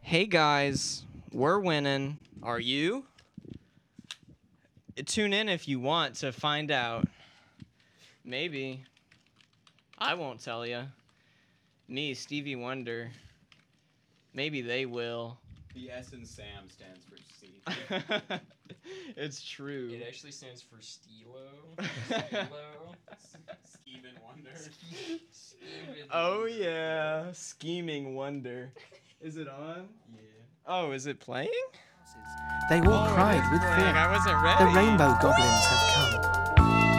Hey guys, we're winning. Are you? Tune in if you want to find out. Maybe. I won't tell you. Me, Stevie Wonder. Maybe they will. The S in Sam stands for C. It's true. It actually stands for Stilo. Stilo. Steven Wonder. Steven Oh Wonder. yeah, Scheming Wonder. Is it on? Yeah. Oh, is it playing? They all Oh, it cried is with playing. fear. I wasn't The ready. rainbow goblins have come.